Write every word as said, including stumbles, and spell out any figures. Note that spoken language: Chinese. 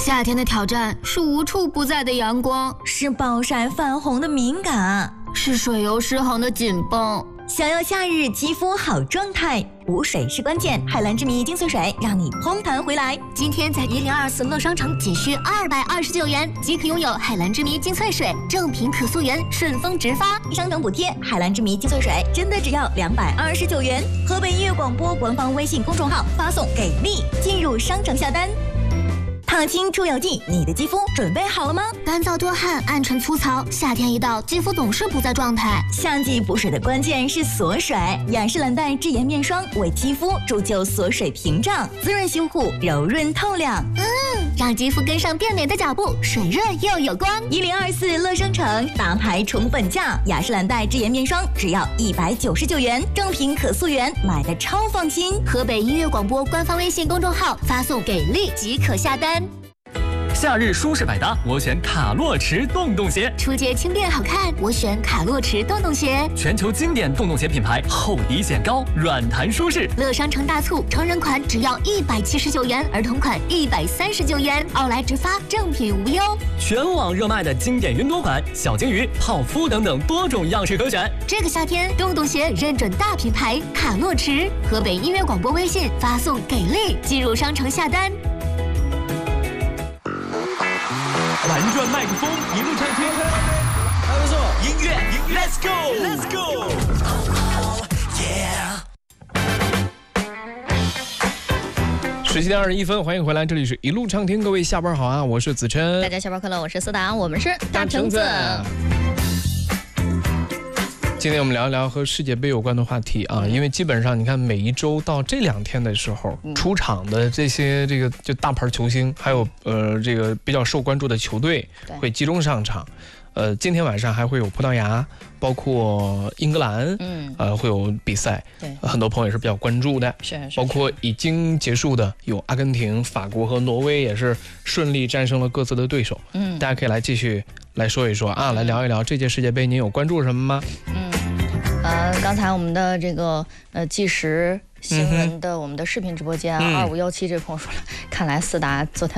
夏天的挑战是无处不在的阳光， 是暴晒泛红的敏感， 是水油失衡的紧绷。 想要夏日肌肤好状态，补水是关键。海蓝之谜精粹水让你嘭弹回来。 今天在一零二四乐商城仅需二百二十九元即可拥有海蓝之谜精粹水，正品可溯源，顺丰直发， 商城补贴。海蓝之谜精粹水真的只要两百二十九元。河北音乐广播官方微信公众号发送给力，进入商城下单。烫青出油剂，你的肌肤准备好了吗？ 干燥多汗、暗沉粗糙，夏天一到，肌肤总是不在状态。 夏季补水的关键是锁水，雅诗兰黛智妍面霜为肌肤铸就锁水屏障，滋润修护，柔润透亮。 嗯，让肌肤跟上变美的脚步，水润又有光。 一零二四乐商城大牌宠本价，雅诗兰黛智妍面霜只要一百九十九元，正品可溯源，买的超放心。 河北音乐广播官方微信公众号发送给力即可下单。 夏日舒适百搭，我选卡洛驰洞洞鞋。 出街轻便好看，我选卡洛驰洞洞鞋。 全球经典洞洞鞋品牌，厚底显高，软弹舒适。 乐商城大促，成人款只要一百七十九元，儿童款一百三十九元，奥莱直发，正品无忧。 全网热卖的经典云朵款、小金鱼、泡芙等等多种样式可选。 这个夏天，洞洞鞋认准大品牌卡洛驰。河北音乐广播微信发送给力，进入商城下单。 玩转麦克风，一路畅听， 还不错， 音乐，Let's go，Let's go， 十七点二十一分，欢迎回来，这里是一路畅听，各位下班好啊，我是子琛， 大家下班快乐，我是思达，我们是大橙子。 今天我们聊一聊和世界杯有关的话题啊，因为基本上你看每一周到这两天的时候，嗯、出场的这些这个就大牌球星，还有呃这个比较受关注的球队会集中上场。呃，今天晚上还会有葡萄牙，包括英格兰，嗯，呃，会有比赛。对，很多朋友也是比较关注的。 是是。 包括已经结束的有阿根廷、法国和挪威，也是顺利战胜了各自的对手。嗯，大家可以来继续来说一说啊，来聊一聊这届世界杯，您有关注什么吗？ 嗯，呃，刚才我们的这个呃计时新闻的我们的视频直播间二五幺七这朋友说了，看来思达昨天。